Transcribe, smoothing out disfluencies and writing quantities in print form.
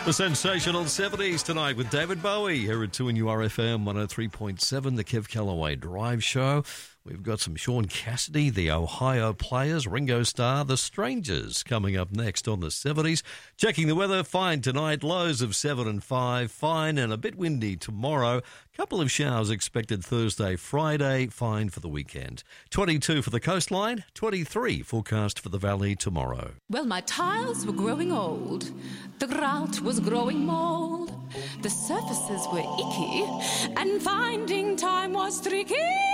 The sensational 70s tonight with David Bowie here at 2NURFM 103.7, the Kev Calloway Drive Show. We've got some Sean Cassidy, the Ohio Players, Ringo Starr, The Strangers coming up next on the 70s. Checking the weather, fine tonight, lows of 7 and 5, fine and a bit windy tomorrow. Couple of showers expected Thursday, Friday, fine for the weekend. 22 for the coastline, 23 forecast for the valley tomorrow. Well, my tiles were growing old. The grout was growing mold. The surfaces were icky, and finding time was tricky.